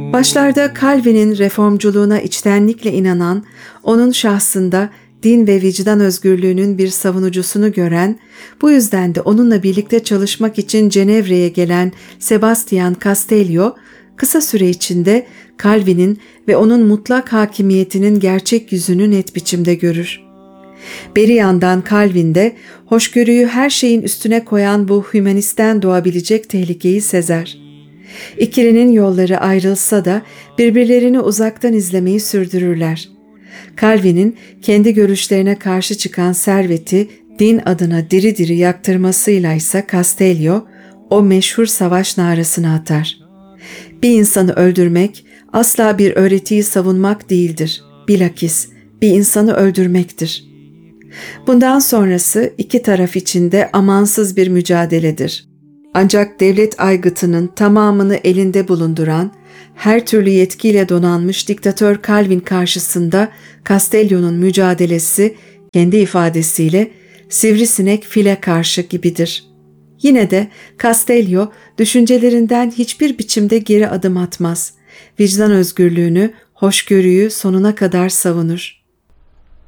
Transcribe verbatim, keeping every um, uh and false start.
Başlarda Calvin'in reformculuğuna içtenlikle inanan, onun şahsında din ve vicdan özgürlüğünün bir savunucusunu gören, bu yüzden de onunla birlikte çalışmak için Cenevre'ye gelen Sebastian Castellio, kısa süre içinde Calvin'in ve onun mutlak hakimiyetinin gerçek yüzünü net biçimde görür. Beri yandan Calvin de hoşgörüyü her şeyin üstüne koyan bu hümanisten doğabilecek tehlikeyi sezer. İkilinin yolları ayrılsa da birbirlerini uzaktan izlemeyi sürdürürler. Calvin'in kendi görüşlerine karşı çıkan serveti din adına diri diri yaktırmasıyla ise Castellio o meşhur savaş narasını atar. Bir insanı öldürmek asla bir öğretiyi savunmak değildir. Bilakis bir insanı öldürmektir. Bundan sonrası iki taraf için de amansız bir mücadeledir. Ancak devlet aygıtının tamamını elinde bulunduran, her türlü yetkiyle donanmış diktatör Calvin karşısında Castellio'nun mücadelesi kendi ifadesiyle sivrisinek file karşı gibidir. Yine de Castellio düşüncelerinden hiçbir biçimde geri adım atmaz. Vicdan özgürlüğünü, hoşgörüyü sonuna kadar savunur.